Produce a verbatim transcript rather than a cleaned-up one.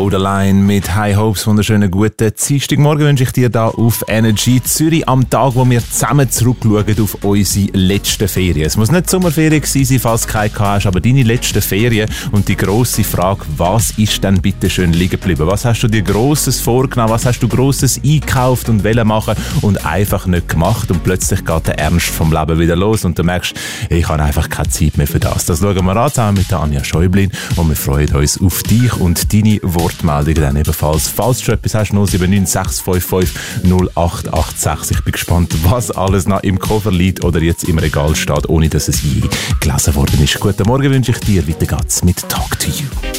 Borderline mit High Hopes. Wunderschönen guten Dienstagmorgen wünsche ich dir da auf Energy Zürich am Tag, wo wir zusammen zurückschauen auf unsere letzten Ferien. Es muss nicht Sommerferien gewesen sein, falls du keine hast, aber deine letzten Ferien und die grosse Frage, was ist denn bitte schön liegen geblieben? Was hast du dir Grosses vorgenommen? Was hast du Grosses eingekauft und wollen machen und einfach nicht gemacht? Und plötzlich geht der Ernst vom Leben wieder los und du merkst, ich habe einfach keine Zeit mehr für das. Das schauen wir an zusammen mit der Anja Schäublin und wir freuen uns auf dich und deine Wortmeldungen dann ebenfalls. Falls du etwas hast, null sieben neun sechs fünf fünf null acht acht sechs. Ich bin gespannt, was alles noch im Koffer liegt oder jetzt im Regal steht, ohne dass es je gelesen worden ist. Guten Morgen wünsche ich dir. Weiter geht's mit Talk to You.